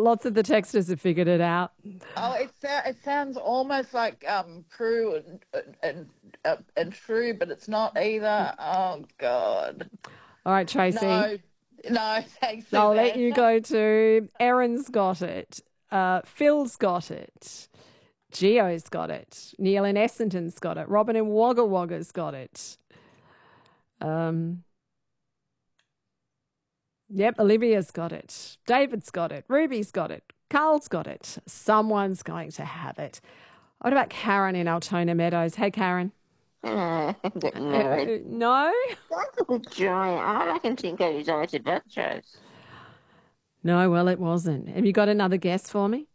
Lots of the texters have figured it out. Oh, it sounds almost like true and true, but it's not either. Oh God. All right, Tracy. No, no, thanks, I'll let Suzanne. you go to Erin's got it. Phil's got it. Gio's got it. Neil in Essendon's got it. Robin in Wagga Wagga's got it. Yep, Olivia's got it. David's got it. Ruby's got it. Carl's got it. Someone's going to have it. What about Karen in Altona Meadows? Hey, Karen. No, no. No? That's a good try. I can think of his eyes about shows. No, well, it wasn't. Have you got another guess for me?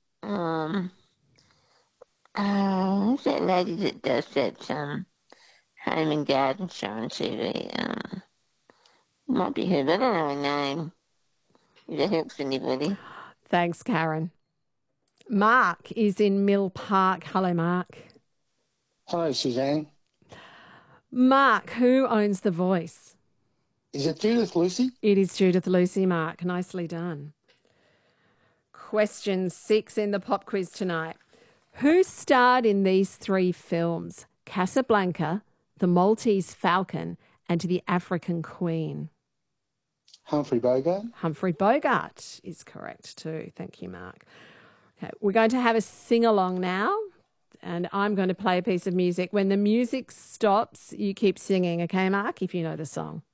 Who's that lady that does that home and garden show on TV? Might be her, but I don't know her name. If that helps anybody. Thanks, Karen. Mark is in Mill Park. Hello, Mark. Hello, Suzanne. Mark, who owns The Voice? Is it Judith Lucy? It is Judith Lucy, Mark. Nicely done. Question 6 in the pop quiz tonight. Who starred in these 3 films? Casablanca, The Maltese Falcon, and The African Queen. Humphrey Bogart. Humphrey Bogart is correct too. Thank you, Mark. Okay, we're going to have a sing-along now, and I'm going to play a piece of music. When the music stops, you keep singing, okay, Mark, if you know the song.